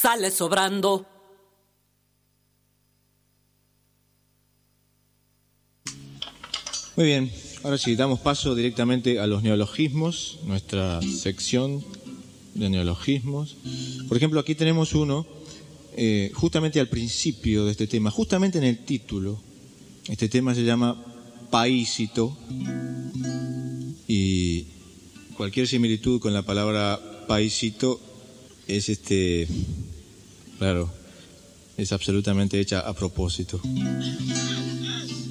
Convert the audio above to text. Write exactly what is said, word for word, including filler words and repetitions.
sale sobrando. Muy bien, ahora sí, damos paso directamente a los neologismos, nuestra sección de neologismos. Por ejemplo, aquí tenemos uno, eh, justamente al principio de este tema, justamente en el título. Este tema se llama paísito, y cualquier similitud con la palabra paísito es, este, claro, es absolutamente hecha a propósito.